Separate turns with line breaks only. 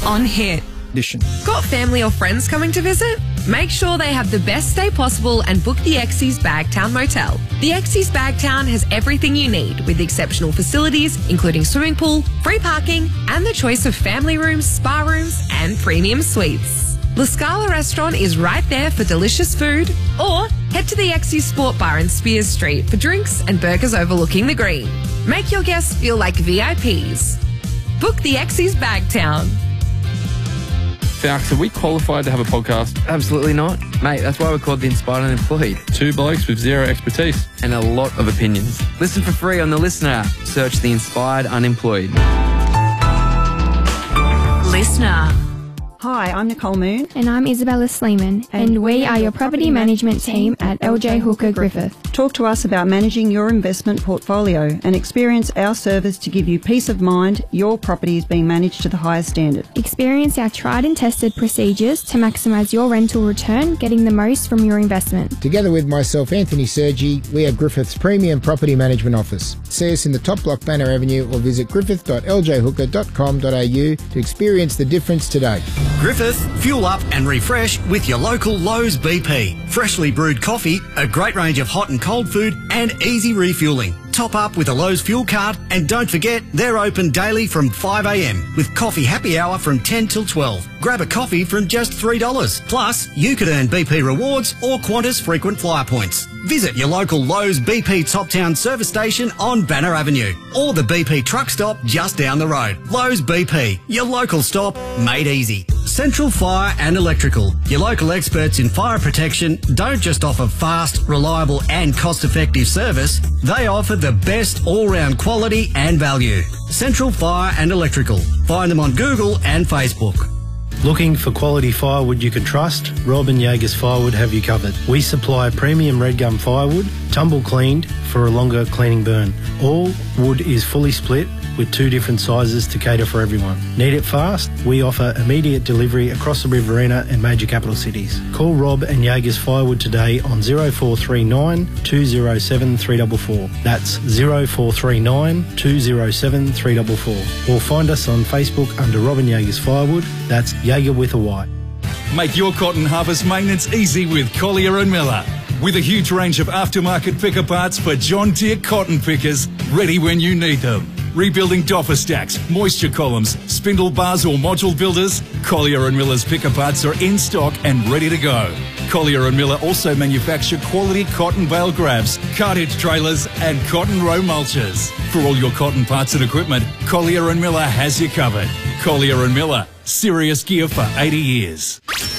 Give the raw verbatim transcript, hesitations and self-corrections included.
on hit.
Got family or friends coming to visit? Make sure they have the best stay possible and book the Exes Bagtown Motel. The Exes Bagtown has everything you need with exceptional facilities, including swimming pool, free parking, and the choice of family rooms, spa rooms, and premium suites. La Scala Restaurant is right there for delicious food, or head to the Exes Sport Bar in Spears Street for drinks and burgers overlooking the green. Make your guests feel like V I Ps. Book the Exes Bagtown.
Falks, are we qualified to have a podcast?
Absolutely not. Mate, that's why we're called The Inspired Unemployed.
Two blokes with zero expertise.
And a lot of opinions. Listen for free on the Listener app. Search The Inspired Unemployed.
Listener.
Hi, I'm Nicole Moon.
And I'm Isabella Sleeman. And, and we are your property management team at L J Hooker Griffith.
Talk to us about managing your investment portfolio and experience our service to give you peace of mind your property is being managed to the highest standard.
Experience our tried and tested procedures to maximise your rental return, getting the most from your investment.
Together with myself, Anthony Sergi, we are Griffith's premium property management office. See us in the top block Banner Avenue or visit griffith dot l j hooker dot com dot a u to experience the difference today.
Griffith, fuel up and refresh with your local Lowe's B P. Freshly brewed coffee, a great range of hot and cold food and easy refuelling. Top up with a Lowe's fuel card and don't forget they're open daily from five a m with coffee happy hour from ten till twelve. Grab a coffee from just three dollars. Plus, you could earn B P rewards or Qantas frequent flyer points. Visit your local Lowe's B P Top Town service station on Banner Avenue or the B P truck stop just down the road. Lowe's B P, your local stop made easy. Central Fire and Electrical, your local experts in fire protection, don't just offer fast, reliable and cost-effective service, they offer the best all-round quality and value. Central Fire and Electrical. Find them on Google and Facebook.
Looking for quality firewood you can trust? Rob and Jaegers Firewood have you covered. We supply premium red gum firewood, tumble cleaned for a longer cleaning burn. All wood is fully split with two different sizes to cater for everyone. Need it fast? We offer immediate delivery across the Riverina and major capital cities. Call Rob and Jaegers Firewood today on zero four three nine, two zero seven, three four four. That's zero four three nine, two zero seven, three four four. Or find us on Facebook under Rob and Jaegers Firewood. That's Jaeger with a Y.
Make your cotton harvest maintenance easy with Collier and Miller. With a huge range of aftermarket picker parts for John Deere cotton pickers, ready when you need them. Rebuilding doffer stacks, moisture columns, spindle bars or module builders, Collier and Miller's picker parts are in stock and ready to go. Collier and Miller also manufacture quality cotton bale grabs, cartage trailers and cotton row mulchers. For all your cotton parts and equipment, Collier and Miller has you covered. Collier and Miller, serious gear for eighty years.